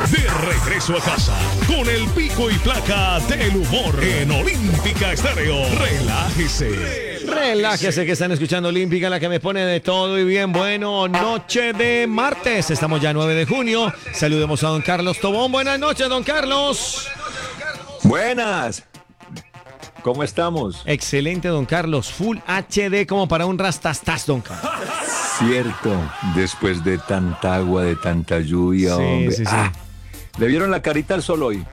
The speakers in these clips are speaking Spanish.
De regreso a casa con el pico y placa del humor en Olímpica Estéreo. Relájese. Relájese que están escuchando Olímpica, la que me pone de todo y bien bueno. Noche de martes, estamos ya 9 de junio. Saludemos a don Carlos Tobón. Buenas noches, don Carlos. Buenas. ¿Cómo estamos? Excelente, don Carlos. Full HD como para un rastastas, don Carlos. Cierto, después de tanta agua, de tanta lluvia, Sí, hombre. sí, sí. ¿Le vieron la carita al sol hoy?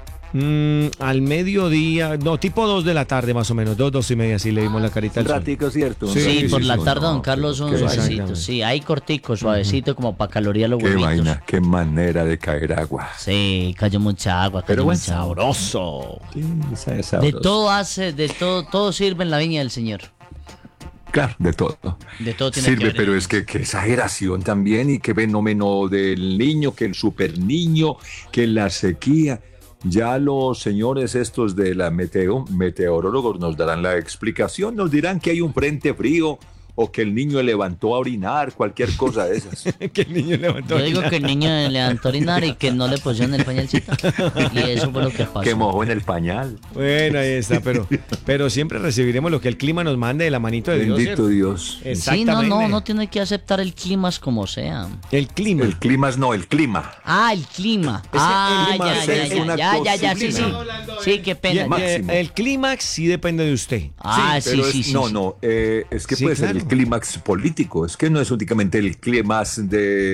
Al mediodía, no, tipo 2 de la tarde más o menos, 2:30, sí le dimos la carita al Un sol. ratico, ¿cierto? Sí, por la tarde, no, don Carlos, son qué suavecitos. exactamente. Sí, hay corticos, suavecito, como para caloría los Qué huevitos. vaina, qué manera de caer agua. Sí, cayó mucha agua, Pero cayó bueno, mucha agua. Sabroso. Sí, esa es De sabrosa. todo hace, de todo sirve en la viña del Señor. Claro, de todo. De todo tiene Sirve, que ver. pero es que qué exageración también y qué fenómeno del niño, que el super niño, que la sequía. Ya los señores estos de la meteorólogos nos darán la explicación, nos dirán que hay un frente frío o que el niño levantó a orinar, cualquier cosa de esas. Que el niño levantó. Yo digo que el niño le levantó a orinar y que no le pusieron el pañalcito. Y eso fue lo que pasó. Que mojó en el pañal. Bueno, ahí está, pero siempre recibiremos lo que el clima nos mande de la manito de Dios. Bendito ¿cierto? Dios. Sí, Exactamente. no tiene que aceptar el clima como sea. El clima. El clima no, el clima. Ah, el clima. que el clima Ya, es un ya, acto ya, sí, sí. sublime. Sí, qué pena. máximo. El clímax sí depende de usted. Ah, sí, pero sí, es, sí. no, sí. no, es que Sí, puede ser claro. el clímax político, es que no es únicamente el clímax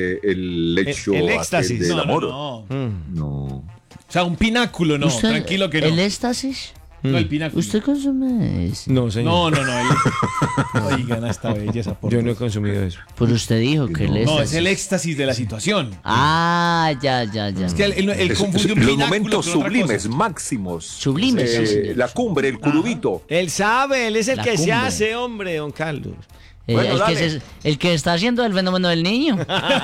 del hecho El aquel éxtasis. del No, amor. no, no. No. O sea, un pináculo, no. ¿Usted- Tranquilo que no. ¿El éxtasis? No, el pináculo. ¿Usted consume eso? No, señor. No. Oigan a esta belleza. Por Yo no he Dios. consumido eso. Pues usted dijo que el No, No, éxtasis. es el éxtasis de la situación. Ah, ya. Es que él Es- confundió un los pináculo momentos con otra sublimes, cosa. máximos. Sublimes, sí, señor. La cumbre, el curubito. Él sabe, él es el La que se cumbre. hace, hombre, don Carlos. Bueno, el, que dale. el que está haciendo el fenómeno del niño.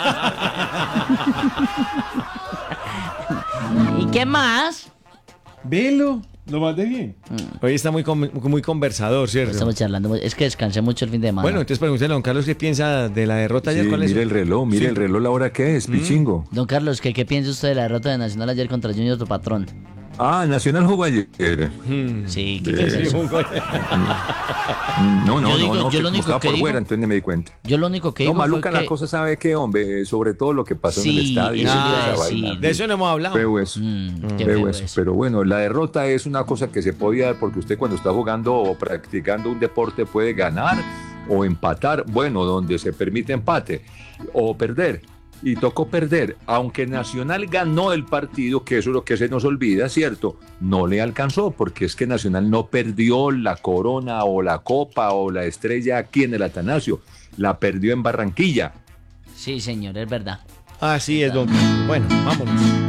¿Y qué más? Velo, lo más de bien. Hoy está muy conversador, ¿cierto? Estamos charlando. Es que descansé mucho el fin de semana. Bueno, entonces pregúntale a don Carlos qué piensa de la derrota Sí, ayer con mire el reloj, mire el reloj, la hora que es, pichingo. Don Carlos, ¿qué piensa usted de la derrota de Nacional ayer contra Junior, tu patrón? Nacional jugó ayer. Sí, ¿qué piensa de eso? No, Yo digo- yo que lo como único estaba que por digo- fuera, entonces no me di cuenta. Yo lo único que No, digo fue maluca que... la cosa, ¿sabe qué, hombre? Sobre todo lo que pasó en el Sí, estadio. eso y le iba a esa decir. vaina. De eso no hemos hablado. Feo eso. qué Feo feo eso. eso. Pero bueno, la derrota es una cosa que se podía dar porque usted cuando está jugando o practicando un deporte puede ganar o empatar. Bueno, donde se permite empate o perder. Y tocó perder. Aunque Nacional ganó el partido, que eso es lo que se nos olvida, ¿cierto? No le alcanzó porque es que Nacional no perdió la corona o la copa o la estrella aquí en el Atanasio. La perdió en Barranquilla. Sí, señor, es verdad. Así es, don Carlos. Bueno, vámonos.